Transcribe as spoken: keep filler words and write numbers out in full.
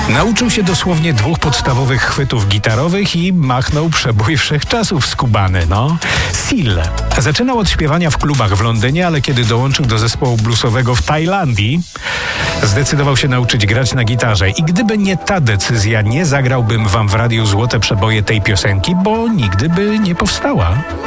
Nauczył się dosłownie dwóch podstawowych chwytów gitarowych i machnął przebój wszechczasów skubany, no. Seal. Zaczynał od śpiewania w klubach w Londynie, ale kiedy dołączył do zespołu bluesowego w Tajlandii, zdecydował się nauczyć grać na gitarze. I gdyby nie ta decyzja, nie zagrałbym wam w radiu złote przeboje tej piosenki, bo nigdy by nie powstała.